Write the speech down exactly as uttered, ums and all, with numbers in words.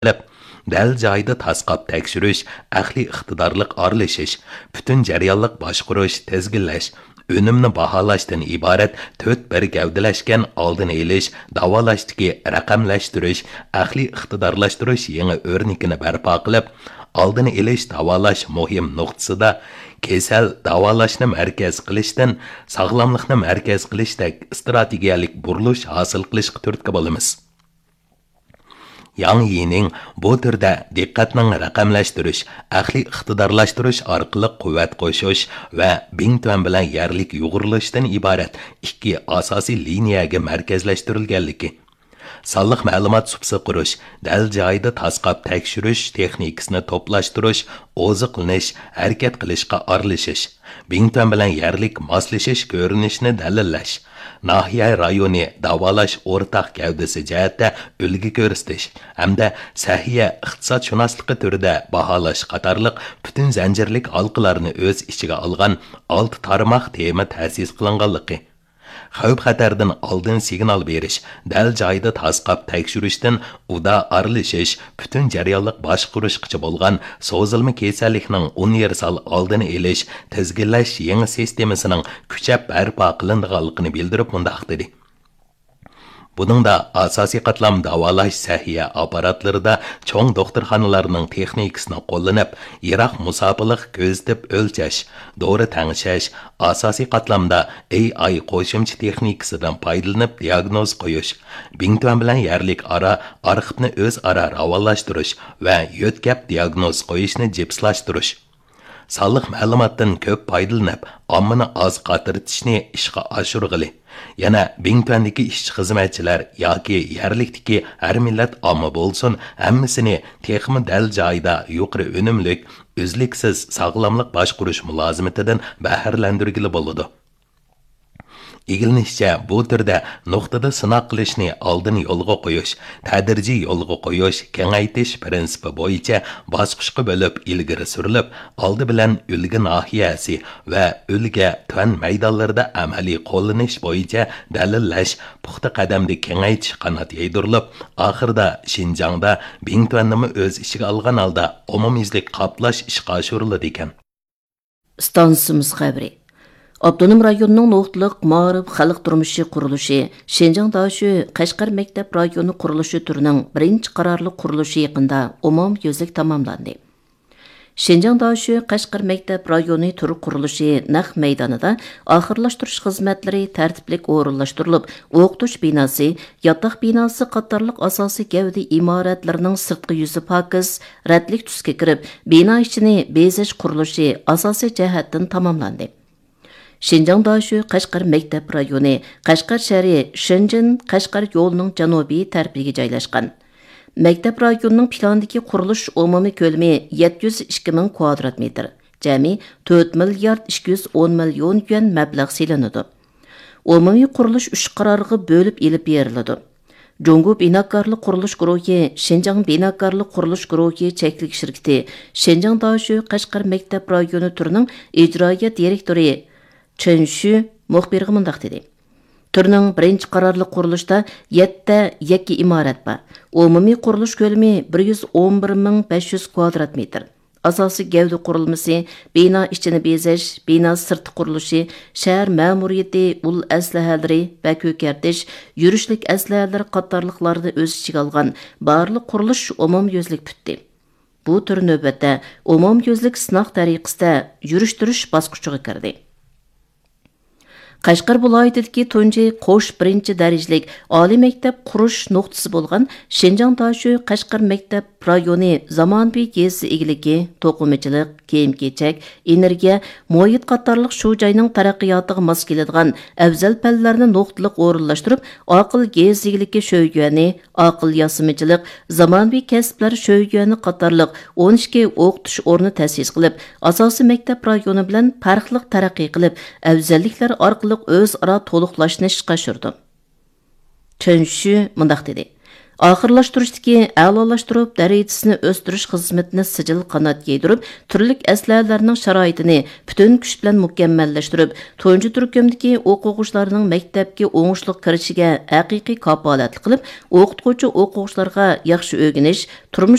dal joyida tasqab tekshirish, aqliy iqtidorlik aralashish, butun jarayonlik boshqarish, tizginlash, önümni baholashdan iborat to'rt bir gavdalashgan oldini olish, davolashdagi raqamlashtirish, aqliy iqtidorlashtirish yangi o'rnikini barpo qilib, oldini olish, davolash muhim nuqtasida kasal davolashni markaz qilishdan sog'lomlikni markaz qilishdek strategiyalik burilish hosil qilishga turtki bo'lamiz. Yang Yining bu turda diqqatning raqamlashtirish, aqliy iqtidorlashtirish orqali quvvat qo'shish va Bingtuan bilan yerlik yug'urilishdan iborat ikki asosiy liniyaga markazlashtirilganligi. Sonliq ma'lumot supsi qurish, dal joyida tasqab tekshirish texnikasini to'plashtirish, oziqlanish, harakat qilishga aralashish, Bingtuan bilan yerlik moslashish ko'rinishini dalillash, nahiya rayoni davolash o'rtaq gavdasi jihatda ulgi ko'rsatish hamda sahiya iqtisodshunosligi turida baholash qatorliq butun zanjirlik halqalarni o'z ichiga olgan olti tarmoq tema ta'sis qilinganligi. Xavf xatardan oldin signal berish, dal joyida tasqab tekshirishdan uda aralashish, butun jarayonlik boshqarishgacha bo'lgan so'zilma kasallikning universal oldini olish, tizginlash yangi sistemasining kuchab barpo qilinganligini bildirib mundaq dedi. Buningda asosiy qatlam davolash sahiya apparatlarida cho'ng doktorxonalarning texnikasini qo'llanib, yiroq musofirlik ko'zitib o'lchash, dori tangshash, asosiy qatlamda A I qo'shimcha texnikasidan foydalanib diagnoz qo'yish, Bingtuan bilan yerlik ara arxivni o'zaro ravolashtirish va yo'tkab diagnoz qo'yishni jipslashtirish. Sonliq ma'lumotdan ko'p foydalanib, ommani oz qatirtishni ishga oshirg'ili. Yana Bingtuandagi ishchi xizmatchilar yoki yerlikdagi har millat omma bo'lsin, hammasini texmi dal joyida yuqori unumlik, uzluksiz sog'lomlik boshqarish mulozimatidan bahrlandirgili bo'ladi. Egilinishcha bu turda nuqtada sinoq qilishni oldin yo'lga qo'yish, tadrijiy yo'lga qo'yish, kengaytish prinsipi bo'yicha bosqichga bo'lib ilgari surilib, oldi bilan ulga nahiyasi va ulga tuan maydonlarida amaliy qo'llanish bo'yicha dalillash, puxta qadamda kengaytish qanot yaydirilib, oxirida Xinjiangda Bingtuanni o'z ichiga olgan holda umumyuzlik qoplash ishga oshiriladi ekan. Stansimiz xabari. Abdunum rayonunun noqtliq ma'rif xalq turmushi qurilishi, Şinjan Daşı Qashqar maktab rayoni qurilishi turining birinchi qarorli qurilishi yaqinda umum yuzlik tamomlandi. Şinjan Daşı Qashqar maktab rayoni turi qurilishi naq maydonida oxirlashtirish xizmatlari tartiblik o'rinlashtirilib, o'qitish binosi, yotoq binosi qatorliq asosiy gavda imoratlarining sirtqi yuzi pokiz, radlik tusga kirib, bino ichini bezash qurilishi asosiy jihatdan tamomlandi. Şinjan Daşı Qashqar maktab rayoni Qashqar shahri Shenzhen Qashqar yo'lining janubiy tarafiga joylashgan. Maktab rayonining plandagi qurilish umumiy ko'lami yetti yuz ikki ming kvadrat metr, jami to'rt milliard ikki yuz o'n million yuan mablag' selinadi. Umumiy qurilish uch qarorga bo'lib elib beriladi. Jungu binokorlik qurilish guruhi, Şinjan binokorlik qurilish guruhi cheklik shirkati, Şinjan Daşı Qashqar maktab rayoni turining ijroiya direktori Chen Shu muxbirga mundaq dedi. Turning birinchi qarorli qurilishda yetti yakki imorat bor. Umumiy qurilish ko'lami bir yuz o'n bir ming besh yuz kvadrat metr. Asosiy gavda qurilmasi, bino ichini bezash, bino sirti qurilishi, shahar ma'muriyati, ul aslahalari va ko'kartish, yurishlik aslahalari qatorliqlarda o'z ichiga olgan barliq qurilish umumyuzlik bitdi. Bu tur navbatda umumyuzlik sinoq tariqasida yurishtirish bosqichiga kirdi. Qashqar viloyatidagi tunji qo'sh birinchi darajalik oliy maktab qurish nuqtasi bo'lgan Şinjan Daşı Qashqar maktab rayoni zamonaviy gezi egiligi, to'qimachilik, kiyim-kechak, energiya, muhit qatorliq shu joyning taraqqiyotiga mos keladigan afzal fanlarni nuqtaliq o'rinlashtirib, aql gezi egiligi sho'ygani, aql yasimichilik, zamonaviy kasblar sho'ygani qatorliq o'n ikki o'qitish o'rni ta'sis qilib, asosiy maktab rayoni bilan farqli taraqqiy qilib, afzalliklar orqali o'zaro to'liqlashni ishga oshirdi. Chen Shu mundaq dedi. Oxirlashtirishdagi a'lolashtirib darajasini o'stirish xizmatini sijil qanot yeydirib, turli aslarlarning sharoitini butun kuch bilan mukammallashtirib, to'rtinchi turkumdagi o'quvchilarning maktabga o'ngishli kirishiga haqiqiy kafolatlik qilib, o'qituvchi o'quvchilarga yaxshi o'rganish, turmush